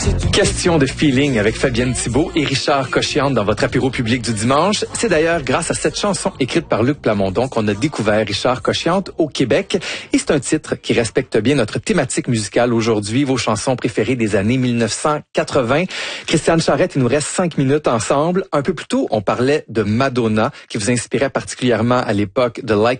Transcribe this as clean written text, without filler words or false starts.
Question de feeling avec Fabienne Thibault et Richard Cochiante dans votre apéro public du dimanche. C'est d'ailleurs grâce à cette chanson écrite par Luc Plamondon qu'on a découvert Richard Cochiante au Québec. Et c'est un titre qui respecte bien notre thématique musicale aujourd'hui, vos chansons préférées des années 1980. Christiane Charette, il nous reste 5 minutes ensemble. Un peu plus tôt, on parlait de Madonna, qui vous inspirait particulièrement à l'époque de Like